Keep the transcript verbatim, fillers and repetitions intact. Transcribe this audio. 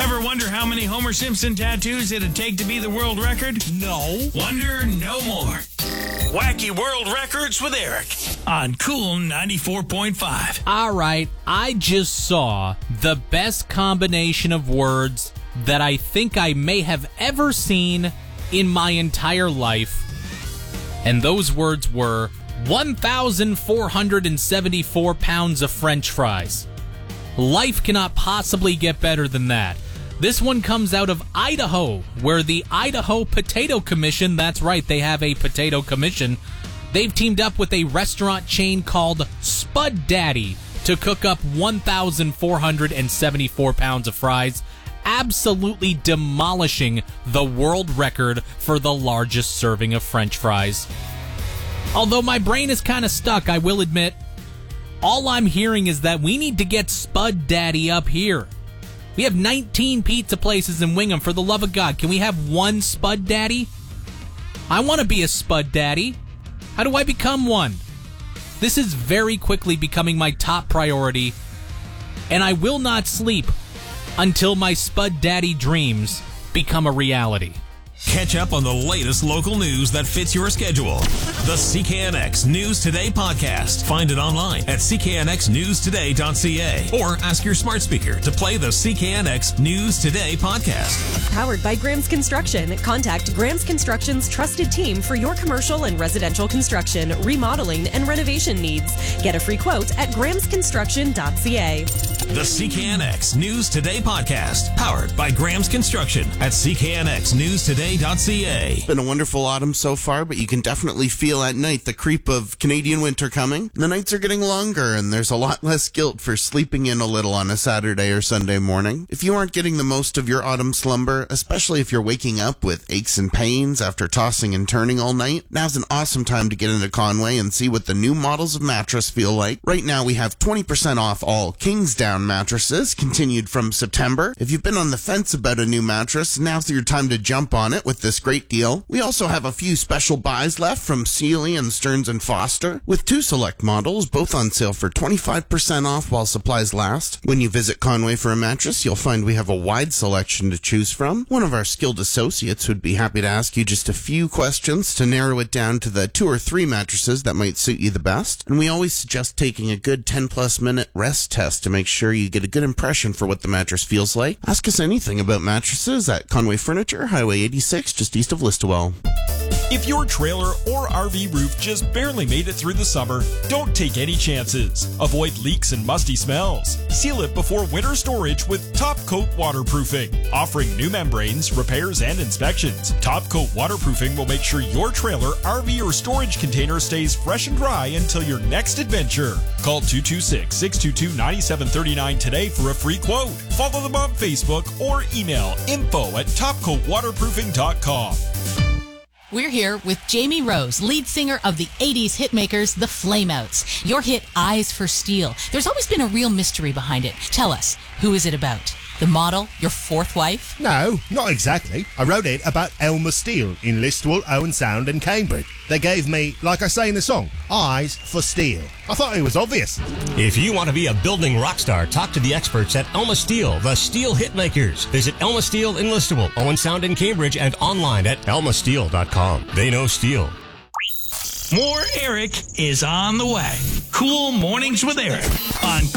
Ever wonder how many Homer Simpson tattoos it'd take to be the world record? No. Wonder no more. Wacky World Records with Eric on Cool ninety-four point five. All right, I just saw the best combination of words that I think I may have ever seen in my entire life. And those words were one thousand four hundred seventy-four pounds of French fries. Life cannot possibly get better than that. This one comes out of Idaho, where the Idaho Potato Commission, that's right, they have a potato commission, they've teamed up with a restaurant chain called Spud Daddy to cook up one thousand four hundred seventy-four pounds of fries, absolutely demolishing the world record for the largest serving of French fries. Although my brain is kind of stuck, I will admit, all I'm hearing is that we need to get Spud Daddy up here. We have nineteen pizza places in Wingham. For the love of God, can we have one Spud Daddy? I want to be a Spud Daddy. How do I become one? This is very quickly becoming my top priority, and I will not sleep until my Spud Daddy dreams become a reality. Catch up on the latest local news that fits your schedule. The C K N X News Today podcast. Find it online at c k n x news today dot c a or ask your smart speaker to play the C K N X News Today podcast. Powered by Graham's Construction. Contact Graham's Construction's trusted team for your commercial and residential construction, remodeling, and renovation needs. Get a free quote at grahams construction dot c a. The C K N X News Today podcast. Powered by Graham's Construction at c k n x news today dot c a. It's been a wonderful autumn so far, but you can definitely feel at night the creep of Canadian winter coming. The nights are getting longer, and there's a lot less guilt for sleeping in a little on a Saturday or Sunday morning. If you aren't getting the most of your autumn slumber, especially if you're waking up with aches and pains after tossing and turning all night, now's an awesome time to get into Conway and see what the new models of mattress feel like. Right now, we have twenty percent off all Kingsdown mattresses, continued from September. If you've been on the fence about a new mattress, now's your time to jump on it with this great deal. We also have a few special buys left from Sealy and Stearns and Foster, with two select models, both on sale for twenty-five percent off while supplies last. When you visit Conway for a mattress, you'll find we have a wide selection to choose from. One of our skilled associates would be happy to ask you just a few questions to narrow it down to the two or three mattresses that might suit you the best. And we always suggest taking a good ten plus minute rest test to make sure you get a good impression for what the mattress feels like. Ask us anything about mattresses at Conway Furniture, Highway eighty-six, just east of Listowel. If your trailer or R V roof just barely made it through the summer, don't take any chances. Avoid leaks and musty smells. Seal it before winter storage with Top Coat Waterproofing. Offering new membranes, repairs, and inspections, Top Coat Waterproofing will make sure your trailer, R V, or storage container stays fresh and dry until your next adventure. Call two two six, six two two, nine seven three nine today for a free quote. Follow them on Facebook or email info at top coat waterproofing dot com. We're here with Jamie Rose, lead singer of the eighties hitmakers, the Flameouts. Your hit, Eyes for Steel. There's always been a real mystery behind it. Tell us, who is it about? The model? Your fourth wife? No, not exactly. I wrote it about Elmer Steele in Listowel, Owen Sound and Cambridge. They gave me, like I say in the song, eyes for steel. I thought it was obvious. If you want to be a building rock star, talk to the experts at Elma Steel, the Steel Hitmakers. Visit Elma Steel in Listowel, Owen Sound in Cambridge, and online at elma steel dot com. They know steel. More Eric is on the way. Cool Mornings with Eric on